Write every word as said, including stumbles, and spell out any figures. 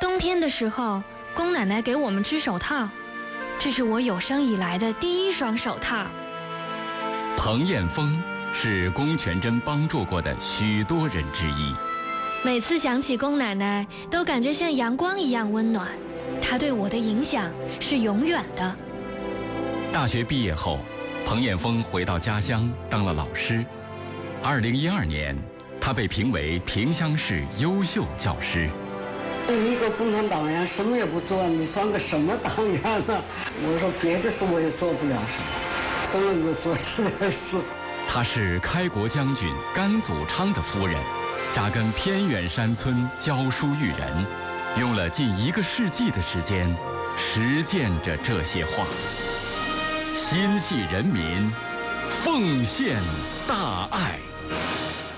冬天的时候，宫奶奶给我们织手套，这是我有生以来的第一双手套。 彭艳枫是龚全珍帮助过的许多人之一。 每次想起龚奶奶，都感觉像阳光一样温暖。她对我的影响是永远的。 大学毕业后，彭艳枫回到家乡当了老师。二零一二年，她被评为萍乡市优秀教师。 一个共产党员什么也不做，你算个什么党员呢？我说别的事我也做不了什么，只能够做这点事。 她是开国将军甘祖昌的夫人，扎根偏远山村教书育人，用了近一个世纪的时间，实践着这些话。心系人民，奉献大爱。